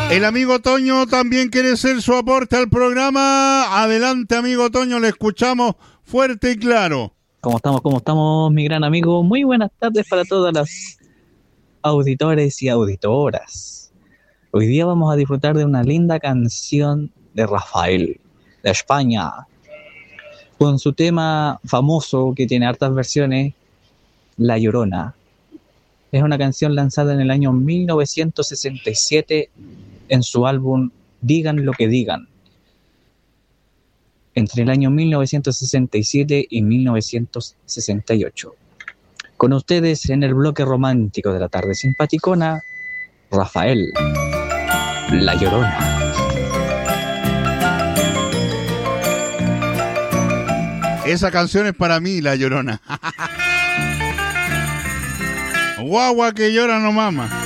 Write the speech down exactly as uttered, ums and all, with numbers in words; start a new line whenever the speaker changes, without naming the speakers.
El amigo Toño también quiere ser su aporte al programa. Adelante, amigo Toño, le escuchamos fuerte y claro.
¿Cómo estamos? ¿Cómo estamos, mi gran amigo? Muy buenas tardes para todas las auditores y auditoras. Hoy día vamos a disfrutar de una linda canción de Rafael, de España, con su tema famoso que tiene hartas versiones, La Llorona. Es una canción lanzada en el año mil novecientos sesenta y siete en su álbum Digan lo que digan. Entre el año mil novecientos sesenta y siete y mil novecientos sesenta y ocho. Con ustedes en el bloque romántico de la tarde simpaticona, Rafael, La Llorona.
Esa canción es para mí, La Llorona. Guagua que llora no mama.